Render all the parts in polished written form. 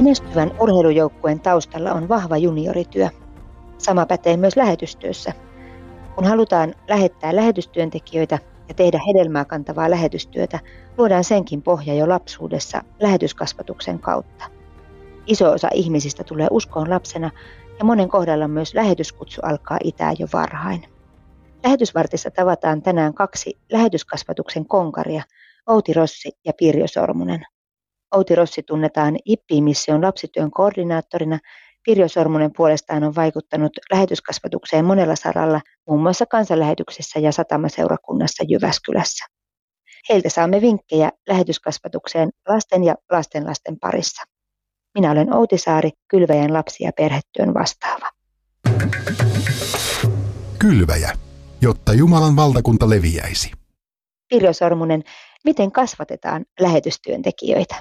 Menestyvän urheilujoukkueen taustalla on vahva juniorityö. Sama pätee myös lähetystyössä. Kun halutaan lähettää lähetystyöntekijöitä ja tehdä hedelmää kantavaa lähetystyötä, luodaan senkin pohja jo lapsuudessa lähetyskasvatuksen kautta. Iso osa ihmisistä tulee uskoon lapsena ja monen kohdalla myös lähetyskutsu alkaa itää jo varhain. Lähetysvartissa tavataan tänään 2 lähetyskasvatuksen konkaria, Outi Rossi ja Pirjo Sormunen. Outi Rossi tunnetaan IPPI-mission lapsityön koordinaattorina. Pirjo Sormunen puolestaan on vaikuttanut lähetyskasvatukseen monella saralla, muun muassa kansanlähetyksessä ja satamaseurakunnassa Jyväskylässä. Heiltä saamme vinkkejä lähetyskasvatukseen lasten ja lastenlasten parissa. Minä olen Outi Saari, Kylväjän lapsi- ja perhetyön vastaava. Kylväjä, jotta Jumalan valtakunta leviäisi. Pirjo Sormunen, miten kasvatetaan lähetystyöntekijöitä?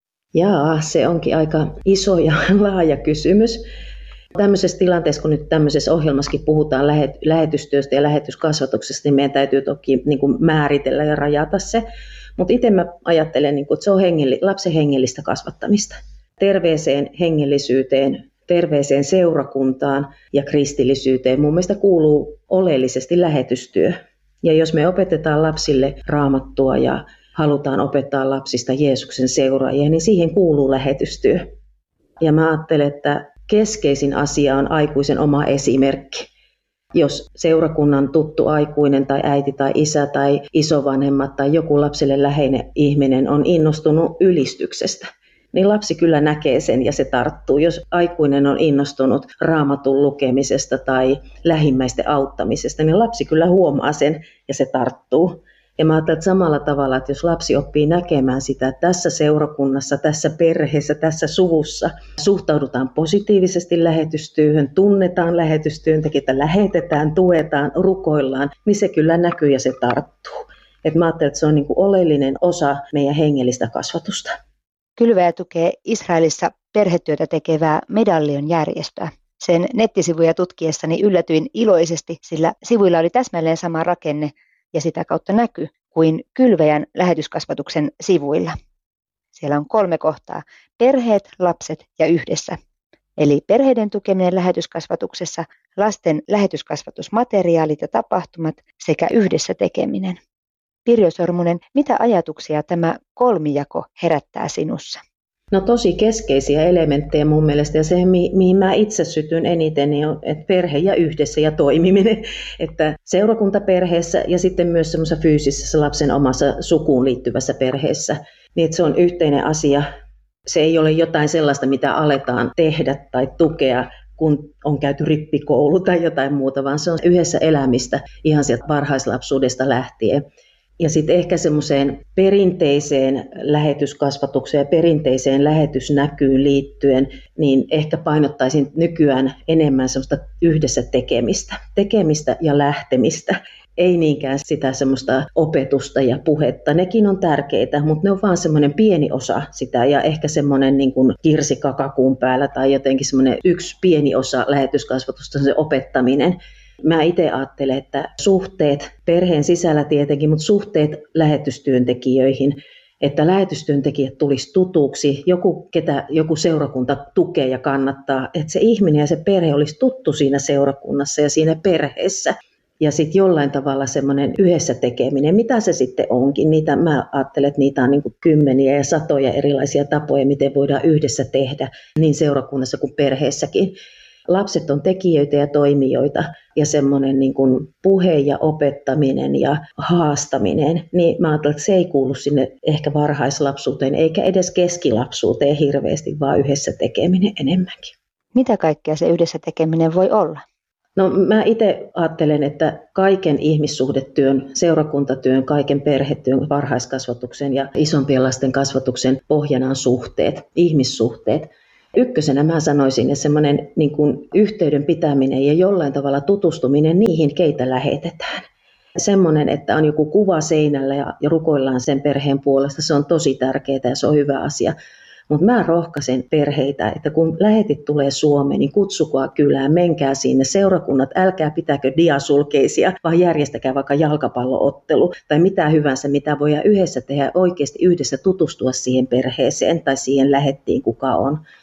Se onkin aika iso ja laaja kysymys. Tämmöisessä tilanteessa, kun nyt tämmöisessä ohjelmassakin puhutaan lähetystyöstä ja lähetyskasvatuksesta, niin meidän täytyy toki määritellä ja rajata se. Mutta itse mä ajattelen, että se on lapsen hengellistä kasvattamista. Terveeseen hengellisyyteen, terveeseen seurakuntaan ja kristillisyyteen mun mielestä kuuluu oleellisesti lähetystyö. Ja jos me opetetaan lapsille Raamattua ja halutaan opettaa lapsista Jeesuksen seuraajia, niin siihen kuuluu lähetystyö. Ja mä ajattelen, että keskeisin asia on aikuisen oma esimerkki. Jos seurakunnan tuttu aikuinen tai äiti tai isä tai isovanhemmat tai joku lapselle läheinen ihminen on innostunut ylistyksestä, niin lapsi kyllä näkee sen ja se tarttuu. Jos aikuinen on innostunut Raamatun lukemisesta tai lähimmäisten auttamisesta, niin lapsi kyllä huomaa sen ja se tarttuu. Ja mä ajattelen, että samalla tavalla, että jos lapsi oppii näkemään sitä, että tässä seurakunnassa, tässä perheessä, tässä suvussa suhtaudutaan positiivisesti lähetystyöhön, tunnetaan lähetystyöntekijöitä, lähetetään, tuetaan, rukoillaan, niin se kyllä näkyy ja se tarttuu. Et mä ajattelen, että se on oleellinen osa meidän hengellistä kasvatusta. Kylväjä tukee Israelissa perhetyötä tekevää Medallion-järjestöä. Sen nettisivuja tutkiessani yllätyin iloisesti, sillä sivuilla oli täsmälleen sama rakenne ja sitä kautta näky kuin Kylväjän lähetyskasvatuksen sivuilla. Siellä on 3 kohtaa: perheet, lapset ja yhdessä. Eli perheiden tukeminen lähetyskasvatuksessa, lasten lähetyskasvatusmateriaalit ja tapahtumat sekä yhdessä tekeminen. Pirjo Sormunen, mitä ajatuksia tämä kolmijako herättää sinussa? No tosi keskeisiä elementtejä mun mielestä, ja se mihin mä itse sytyn eniten niin on, että perhe ja yhdessä ja toimiminen, että seurakuntaperheessä ja sitten myös semmoisessa fyysisessä lapsen omassa sukuun liittyvässä perheessä, niin että se on yhteinen asia. Se ei ole jotain sellaista, mitä aletaan tehdä tai tukea, kun on käyty rippikoulu tai jotain muuta, vaan se on yhdessä elämistä ihan sieltä varhaislapsuudesta lähtien. Ja sitten ehkä semmoiseen perinteiseen lähetyskasvatukseen ja perinteiseen lähetysnäkyyn liittyen, niin ehkä painottaisin nykyään enemmän semmoista yhdessä tekemistä ja lähtemistä. Ei niinkään sitä semmoista opetusta ja puhetta. Nekin on tärkeitä, mutta ne on vaan semmoinen pieni osa sitä ja ehkä semmoinen niin kuin kirsikka kakun päällä tai jotenkin semmoinen yksi pieni osa lähetyskasvatusta, se opettaminen. Mä itse ajattelen, että suhteet perheen sisällä tietenkin, mutta suhteet lähetystyöntekijöihin, että lähetystyöntekijät tulisi tutuksi, ketä joku seurakunta tukee ja kannattaa, että se ihminen ja se perhe olisi tuttu siinä seurakunnassa ja siinä perheessä. Ja sitten jollain tavalla semmoinen yhdessä tekeminen, mitä se sitten onkin, mä ajattelen, että niitä on niin kuin kymmeniä ja satoja erilaisia tapoja, miten voidaan yhdessä tehdä niin seurakunnassa kuin perheessäkin. Lapset on tekijöitä ja toimijoita ja semmoinen niin kuin puhe ja opettaminen ja haastaminen, niin mä ajattelen, että se ei kuulu sinne ehkä varhaislapsuuteen eikä edes keskilapsuuteen hirveästi, vaan yhdessä tekeminen enemmänkin. Mitä kaikkea se yhdessä tekeminen voi olla? No mä itse ajattelen, että kaiken ihmissuhdetyön, seurakuntatyön, kaiken perhetyön, varhaiskasvatuksen ja isompien lasten kasvatuksen pohjana on suhteet, ihmissuhteet. Ykkösenä mä sanoisin, että semmoinen niin kuin yhteyden pitäminen ja jollain tavalla tutustuminen niihin, keitä lähetetään. Semmoinen, että on joku kuva seinällä ja rukoillaan sen perheen puolesta, se on tosi tärkeää ja se on hyvä asia. Mutta mä rohkaisen perheitä, että kun lähetit tulee Suomeen, niin kutsukaa kylään, menkää sinne seurakunnat, älkää pitäkö diasulkeisia, vaan järjestäkää vaikka jalkapalloottelu tai mitä hyvänsä, mitä voidaan yhdessä tehdä, oikeasti yhdessä tutustua siihen perheeseen tai siihen lähettiin, kuka on.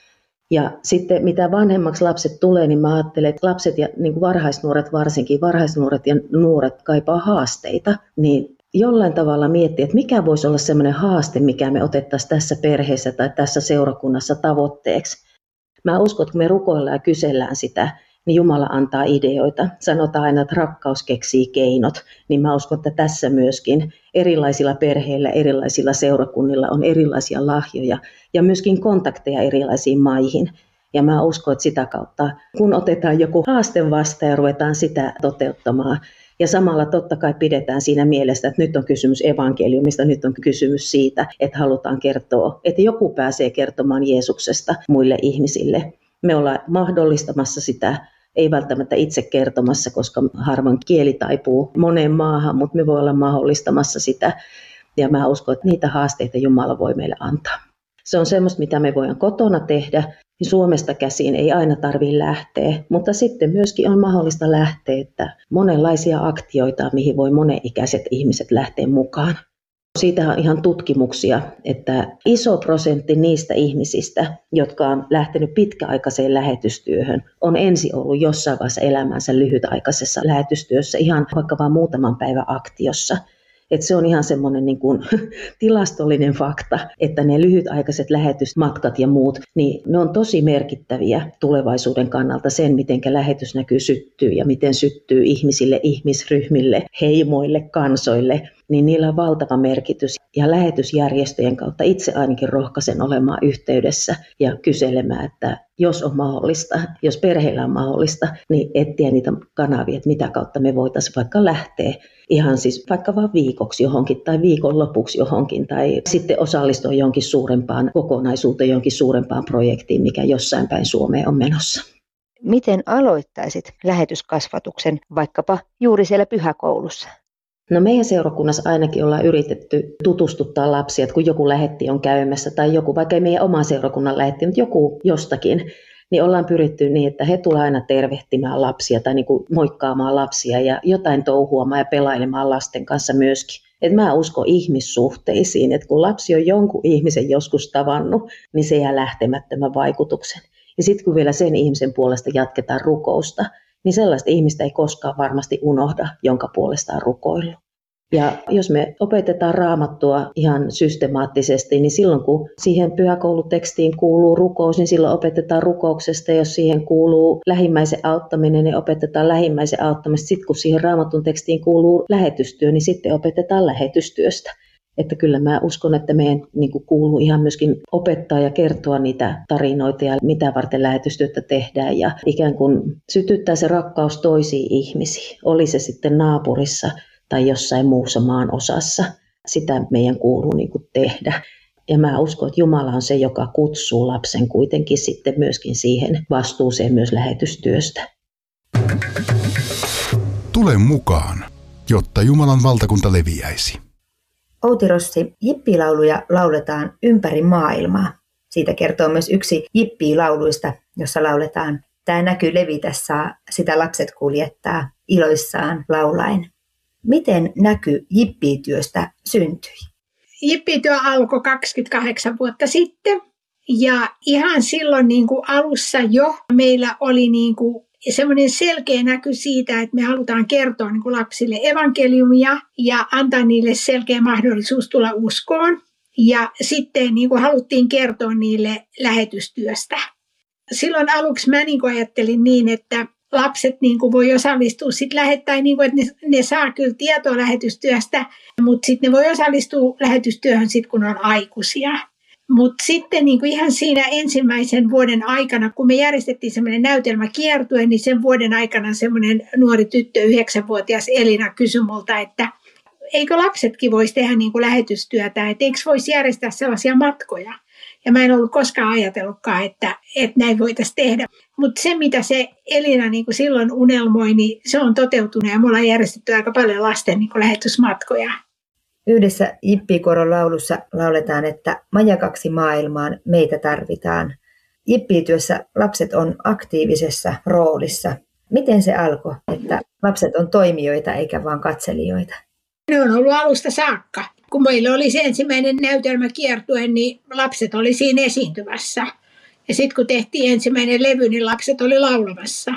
Ja sitten mitä vanhemmaksi lapset tulee, niin mä ajattelen, että lapset ja niin kuin varhaisnuoret varsinkin, varhaisnuoret ja nuoret kaipaa haasteita, niin jollain tavalla miettiä, että mikä voisi olla sellainen haaste, mikä me otettaisiin tässä perheessä tai tässä seurakunnassa tavoitteeksi. Mä uskon, että kun me rukoillaan ja kysellään sitä, niin Jumala antaa ideoita. Sanotaan aina, että rakkaus keksii keinot, niin mä uskon, että tässä myöskin erilaisilla perheillä, erilaisilla seurakunnilla on erilaisia lahjoja ja myöskin kontakteja erilaisiin maihin. Ja mä uskon, että sitä kautta, kun otetaan joku haaste vastaan ja ruvetaan sitä toteuttamaan, ja samalla totta kai pidetään siinä mielessä, että nyt on kysymys evankeliumista, nyt on kysymys siitä, että halutaan kertoa, että joku pääsee kertomaan Jeesuksesta muille ihmisille. Me ollaan mahdollistamassa sitä, ei välttämättä itse kertomassa, koska harvan kieli taipuu moneen maahan, mutta me voi olla mahdollistamassa sitä. Ja mä uskon, että niitä haasteita Jumala voi meille antaa. Se on semmoista, mitä me voidaan kotona tehdä. Suomesta käsiin ei aina tarvitse lähteä, mutta sitten myöskin on mahdollista lähteä, että monenlaisia aktioita, mihin voi monenikäiset ihmiset lähteä mukaan. Siitä on ihan tutkimuksia, että iso prosentti niistä ihmisistä, jotka on lähtenyt pitkäaikaiseen lähetystyöhön, on ensin ollut jossain vaiheessa elämänsä lyhytaikaisessa lähetystyössä, ihan vaikka vain muutaman päivän aktiossa. Että se on ihan semmoinen niin kuin tilastollinen fakta, että ne lyhytaikaiset lähetysmatkat ja muut, niin ne on tosi merkittäviä tulevaisuuden kannalta sen, miten lähetysnäky syttyy ja miten syttyy ihmisille, ihmisryhmille, heimoille, kansoille, niin niillä on valtava merkitys. Ja lähetysjärjestöjen kautta itse ainakin rohkaisen olemaan yhteydessä ja kyselemään, että jos on mahdollista, jos perheillä on mahdollista, niin etsiä niitä kanavia, että mitä kautta me voitaisiin vaikka lähteä ihan siis vaikka vaan viikoksi johonkin tai viikonlopuksi johonkin tai sitten osallistua johonkin suurempaan kokonaisuuteen, johonkin suurempaan projektiin, mikä jossain päin Suomeen on menossa. Miten aloittaisit lähetyskasvatuksen vaikkapa juuri siellä pyhäkoulussa? No meidän seurakunnassa ainakin ollaan yritetty tutustuttaa lapsia, että kun joku lähetti on käymässä tai joku, vaikka ei meidän oma seurakunnan lähetti, mutta joku jostakin, niin ollaan pyritty niin, että he tulevat aina tervehtimään lapsia tai niin kuin moikkaamaan lapsia ja jotain touhuamaan ja pelailemaan lasten kanssa myöskin. Et mä uskon ihmissuhteisiin, että kun lapsi on jonkun ihmisen joskus tavannut, niin se jää lähtemättömän vaikutuksen. Ja sitten kun vielä sen ihmisen puolesta jatketaan rukousta, niin sellaista ihmistä ei koskaan varmasti unohda, jonka puolestaan rukoillut. Ja jos me opetetaan Raamattua ihan systemaattisesti, niin silloin kun siihen pyhäkoulutekstiin kuuluu rukous, niin silloin opetetaan rukouksesta. Jos siihen kuuluu lähimmäisen auttaminen, niin opetetaan lähimmäisen auttamista. Sitten kun siihen Raamatun tekstiin kuuluu lähetystyö, niin sitten opetetaan lähetystyöstä. Että kyllä mä uskon, että meidän kuuluu ihan myöskin opettaa ja kertoa niitä tarinoita ja mitä varten lähetystyötä tehdään. Ja ikään kuin sytyttää se rakkaus toisiin ihmisiin, oli se sitten naapurissa tai jossain muussa maan osassa. Sitä meidän kuuluu tehdä. Ja mä uskon, että Jumala on se, joka kutsuu lapsen kuitenkin sitten myöskin siihen vastuuseen myös lähetystyöstä. Tule mukaan, jotta Jumalan valtakunta leviäisi. Outi Rossi, jippilauluja lauletaan ympäri maailmaa. Siitä kertoo myös yksi jippilauluista, jossa lauletaan: "Tää näky levitä saa, sitä lapset kuljettaa, iloissaan laulain." Miten näky jippityöstä syntyi? Jippityö alkoi 28 vuotta sitten ja ihan silloin alussa jo meillä oli semmoinen selkeä näky siitä, että me halutaan kertoa lapsille evankeliumia ja antaa niille selkeä mahdollisuus tulla uskoon. Ja sitten haluttiin kertoa niille lähetystyöstä. Silloin aluksi mä ajattelin niin, että lapset voi osallistua sitten lähettäin, että ne saa kyllä tietoa lähetystyöstä, mutta sitten ne voi osallistua lähetystyöhön sitten, kun on aikuisia. Mutta sitten ihan siinä ensimmäisen vuoden aikana, kun me järjestettiin semmoinen näytelmäkiertue, niin sen vuoden aikana semmoinen nuori tyttö, 9-vuotias Elina, kysyi multa, että eikö lapsetkin voisi tehdä lähetystyötä, että eikö voisi järjestää sellaisia matkoja. Ja mä en ollut koskaan ajatellutkaan, että näin voitaisiin tehdä. Mutta se, mitä se Elina silloin unelmoi, niin se on toteutunut ja me ollaan järjestetty aika paljon lasten lähetysmatkoja. Yhdessä Jippikoron laulussa lauletaan, että majakaksi maailmaan meitä tarvitaan. Jippityössä lapset on aktiivisessa roolissa. Miten se alkoi, että lapset on toimijoita eikä vain katselijoita? Ne on ollut alusta saakka. Kun meillä oli se ensimmäinen näytelmäkiertue, niin lapset oli siinä esiintymässä. Ja sitten kun tehtiin ensimmäinen levy, niin lapset oli laulamassa.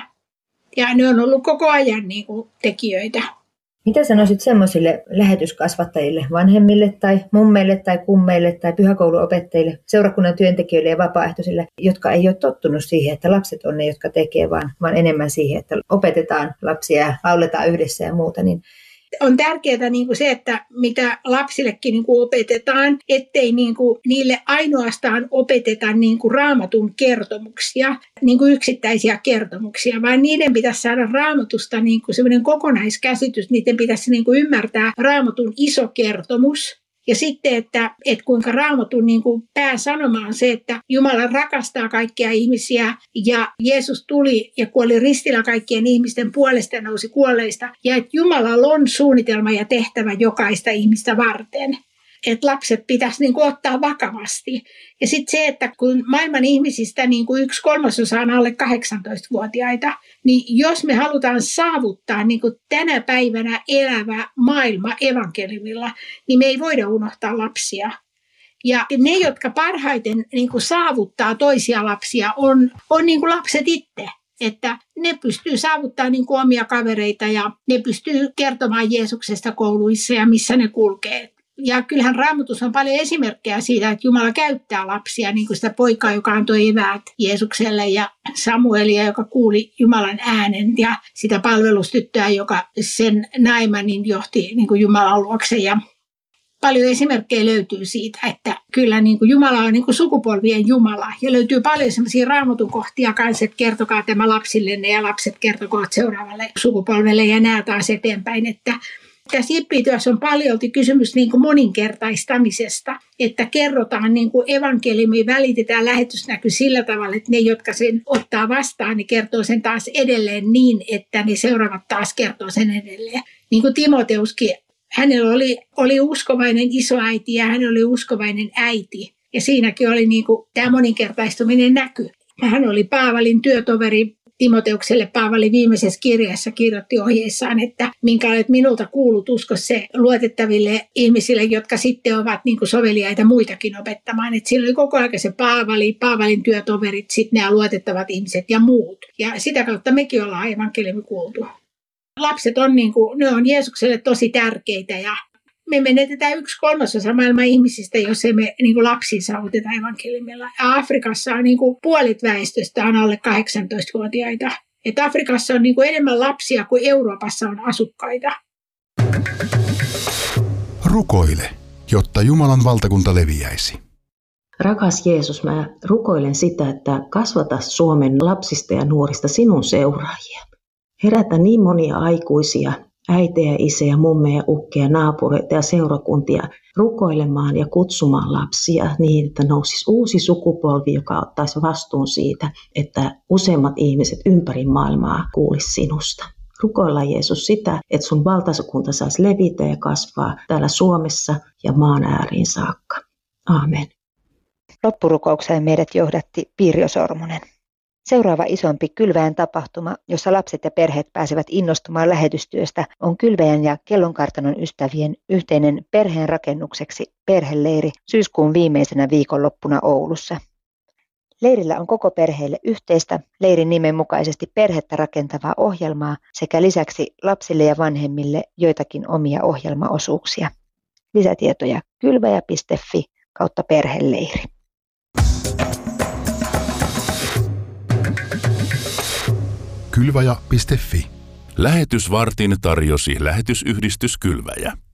Ja ne on ollut koko ajan niin kuin tekijöitä. Mitä sanoisit semmoisille lähetyskasvattajille, vanhemmille tai mummeille tai kummeille tai pyhäkouluopettajille, seurakunnan työntekijöille ja vapaaehtoisille, jotka ei ole tottunut siihen, että lapset on ne, jotka tekee, vaan enemmän siihen, että opetetaan lapsia ja lauletaan yhdessä ja muuta. Niin on tärkeää niin kuin se, että mitä lapsillekin niin kuin opetetaan, ettei niin kuin niille ainoastaan opeteta niin kuin Raamatun kertomuksia, niin kuin yksittäisiä kertomuksia, vaan niiden pitäisi saada Raamatusta niin kuin sellainen kokonaiskäsitys, niiden pitäisi niin kuin ymmärtää Raamatun iso kertomus. Ja sitten, että kuinka Raamatun niin kuin pääsanoma on se, että Jumala rakastaa kaikkia ihmisiä ja Jeesus tuli ja kuoli ristillä kaikkien ihmisten puolesta ja nousi kuolleista. Ja että Jumalalla on suunnitelma ja tehtävä jokaista ihmistä varten. Että lapset pitäisi niin kuin ottaa vakavasti. Ja sitten se, että kun maailman ihmisistä niin kuin 1/3 on alle 18-vuotiaita, niin jos me halutaan saavuttaa niin kuin tänä päivänä elävä maailma evankeliumilla, niin me ei voida unohtaa lapsia. Ja ne, jotka parhaiten niin kuin saavuttaa toisia lapsia, on niin kuin lapset itse. Että ne pystyy saavuttamaan niin kuin omia kavereita ja ne pystyy kertomaan Jeesuksesta kouluissa ja missä ne kulkee. Ja kyllähän Raamatussa on paljon esimerkkejä siitä, että Jumala käyttää lapsia, niin kuin sitä poikaa, joka antoi eväät Jeesukselle ja Samuelia, joka kuuli Jumalan äänen ja sitä palvelustyttöä, joka sen Naamanin johti niin kuin Jumalan luokse. Ja paljon esimerkkejä löytyy siitä, että kyllä niin kuin Jumala on niin kuin sukupolvien Jumala. Ja löytyy paljon sellaisia Raamatun kohtia kanssa, että kertokaa tämä lapsillenne ja lapset kertokoot seuraavalle sukupolvelle ja nämä taas eteenpäin, että tässä Jippi-työssä on paljolti kysymys niin kuin moninkertaistamisesta, että kerrotaan niin kuin evankeliumia, välitetään lähetysnäky sillä tavalla, että ne, jotka sen ottaa vastaan, niin kertoo sen taas edelleen niin, että ne seuraavat taas kertoo sen edelleen. Niin kuin Timoteuskin, hänellä oli uskovainen isoäiti ja hänellä oli uskovainen äiti. Ja siinäkin oli niin kuin tämä moninkertaistuminen näky. Hän oli Paavalin työtoveri. Timoteukselle Paavali viimeisessä kirjassa kirjoitti ohjeissaan, että minkä olet minulta kuullut, usko se luotettaville ihmisille, jotka sitten ovat niin kuin soveliaita muitakin opettamaan. Että siinä oli koko ajan se Paavalin työtoverit, sitten nämä luotettavat ihmiset ja muut. Ja sitä kautta mekin ollaan evankeliumi kuultu. Lapset on, niin kuin, ne on Jeesukselle tosi tärkeitä ja me menetetään 1/3 maailman ihmisistä, jos emme niin kuin lapsia saavuteta evankeliumilla. Ja Afrikassa on niin kuin puolet väestöstä on alle 18-vuotiaita. Et Afrikassa on niin kuin enemmän lapsia kuin Euroopassa on asukkaita. Rukoile, jotta Jumalan valtakunta leviäisi. Rakas Jeesus, mä rukoilen sitä, että kasvata Suomen lapsista ja nuorista sinun seuraajia. Herätä niin monia aikuisia, äitejä, isejä, mummeja, ukkeja, naapureita ja seurakuntia rukoilemaan ja kutsumaan lapsia niin, että nousisi uusi sukupolvi, joka ottaisi vastuun siitä, että useimmat ihmiset ympäri maailmaa kuulisi sinusta. Rukoillaan Jeesus sitä, että sun valtakunta saisi levitä ja kasvaa täällä Suomessa ja maan ääriin saakka. Aamen. Loppurukoukseen meidät johdatti Pirjo Sormunen. Seuraava isompi Kylväjän tapahtuma, jossa lapset ja perheet pääsevät innostumaan lähetystyöstä, on Kylväjän ja Kellonkartanon ystävien yhteinen perheen rakennukseksi perheleiri syyskuun viimeisenä viikonloppuna Oulussa. Leirillä on koko perheelle yhteistä, leirin nimen mukaisesti perhettä rakentavaa ohjelmaa sekä lisäksi lapsille ja vanhemmille joitakin omia ohjelmaosuuksia. Lisätietoja kylväjä.fi/perheleiri. Kylväjä.fi. Lähetysvartin tarjosi lähetysyhdistys Kylväjä.